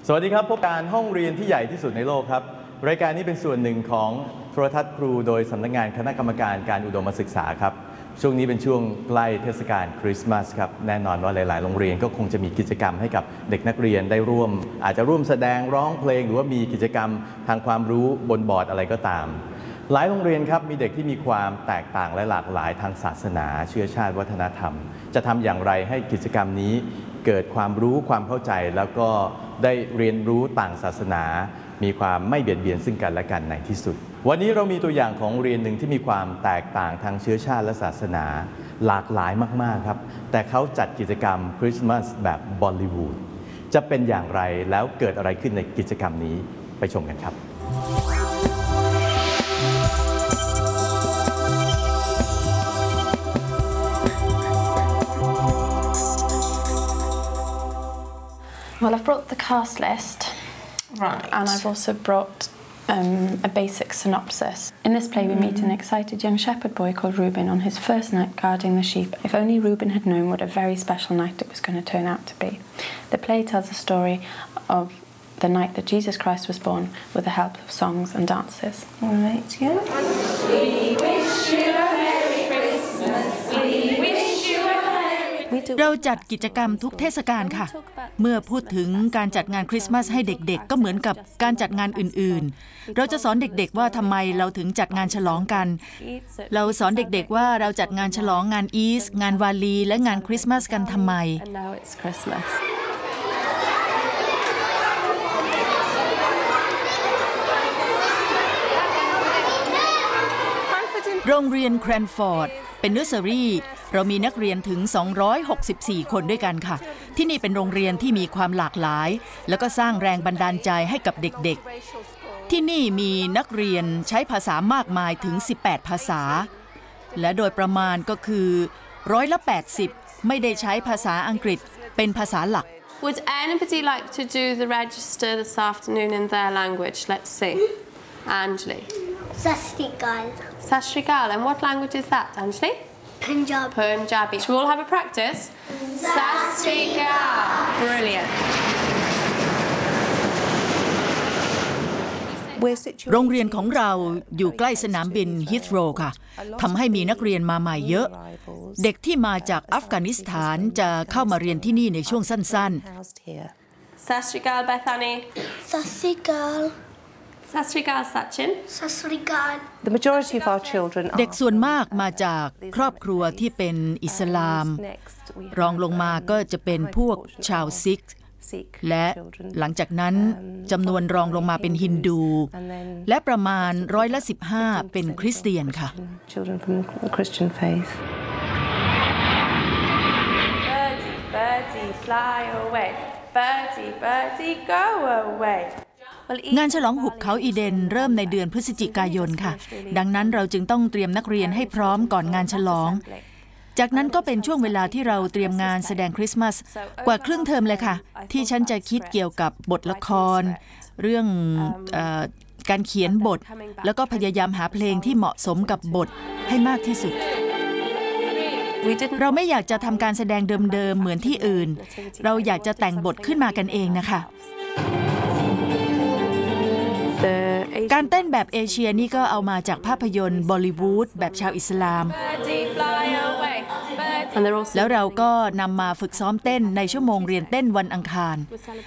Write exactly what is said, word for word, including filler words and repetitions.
สวัสดีครับพบการห้องเรียนที่ใหญ่ที่สุดในโลกครับรายการนี้เป็นส่วนหนึ่งของโทรทัศน์ครูโดยสำนักงานคณะกรรมการการอุดมศึกษาครับช่วงนี้เป็นช่วงใกล้เทศกาลคริสต์มาสครับแน่นอนว่าหลายๆโรงเรียนก็คงจะมีกิจกรรมให้กับเด็กนักเรียนได้ร่วมอาจจะร่วมแสดงร้องเพลงหรือว่ามีกิจกรรมทางความรู้บนบอร์ดอะไรก็ตามหลายโรงเรียนครับมีเด็กที่มีความแตกต่างและหลากหลายทางศาสนาเชื้อชาติวัฒนธรรมจะทำอย่างไรให้กิจกรรมนี้เกิดความรู้ความเข้าใจแล้วก็ได้เรียนรู้ต่างศาสนามีความไม่เบียดเบียนซึ่งกันและกันในที่สุดวันนี้เรามีตัวอย่างของโรงเรียนหนึ่งที่มีความแตกต่างทางเชื้อชาติและศาสนาหลากหลายมากๆครับแต่เขาจัดกิจกรรมคริสต์มาสแบบบอลลีวูดจะเป็นอย่างไรแล้วเกิดอะไรขึ้นในกิจกรรมนี้ไปชมกันครับ Well, I've brought the cast list, right, and I've also brought um, a basic synopsis. In this play, we mm. meet an excited young shepherd boy called Reuben on his first night guarding the sheep. If only Reuben had known what a very special night it was going to turn out to be. The play tells the story of the night that Jesus Christ was born with the help of songs and dances. All right, yeah. We wish you a Merry Christmas. We wish you a Merry เราจัดกิจกรรมทุกเทศกาลค่ะเมื่อพูดถึงการจัดงานคริสต์มาสให้เด็กๆก็เหมือนกับการจัดงานอื่นๆเราจะสอนเด็กๆว่าทำไมเราถึงจัดงานฉลองกันเราสอนเด็กๆว่าเราจัดงานฉลองงานอีสต์งานวาลีและงานคริสต์มาสกันทำไมโรงเรียนแครนฟอร์ดเป็นเนอร์เซอรี่เรามีนักเรียนถึงสองร้อยหกสิบสี่คนด้วยกันค่ะที่นี่เป็นโรงเรียนที่มีความหลากหลายแล้วก็สร้างแรงบันดาลใจให้กับเด็กๆที่นี่มีนักเรียนใช้ภาษามากมายถึงสิบแปดภาษาและโดยประมาณก็คือร้อยละแปดสิบไม่ได้ใช้ภาษาอังกฤษเป็นภาษาหลัก Would anybody like to do the register this afternoon in their language? Let's see. Anjali. Sasrikal. Sasrikal. And what language is that, Anjali? Punjabi. Punjabi. Should we all have a practice? Sasrikal. Brilliant. โรงเรียนของเราอยู่ใกล้สนามบินฮิธโรว์ค่ะทำให้มีนักเรียนมาใหม่เยอะเด็กที่มาจากอัฟกานิสถานจะเข้ามาเรียนที่นี่ในช่วงสั้นๆ Sasrikal Bethany. Sasrikal. Sasrikal Sachin. Sasrikal. The majority of our children เด็กส่วนมากมาจากครอบครัวที่เป็นอิสลามรองลงมาก็จะเป็นพวกชาวซิกและหลังจากนั้นจำนวนรองลงมาเป็นฮินดูและประมาณร้อยละสิบห้าเป็นคริสเตียนค่ะ Birdie, birdie, fly away. Birdie, birdie, go away. งานฉลองหุบเขาอีเดนเริ่มในเดือนพฤศจิกายนค่ะดังนั้นเราจึงต้องเตรียมนักเรียนให้พร้อมก่อนงานฉลองจากนั้นก็เป็นช่วงเวลาที่เราเตรียมงานแสดงคริสต์มาสกว่าครึ่งเทอมเลยค่ะที่ฉันจะคิดเกี่ยวกับบทละครเรื่องเอ่อการเขียนบทแล้วก็พยายามหาเพลงที่เหมาะสมกับบทให้มากที่สุดเราไม่อยากจะทำการแสดงเดิมๆเหมือนที่อื่นเราอยากจะแต่งบทขึ้นมากันเองนะคะการเต้นแบบเอเชียนี่ก็เอามาจากภาพยนตร์บอลลีวูดแบบชาวอิสลามแล้วเราก็นำมาฝึกซ้อมเต้นในชั่วโมงเรียนเต้นวันอังคาร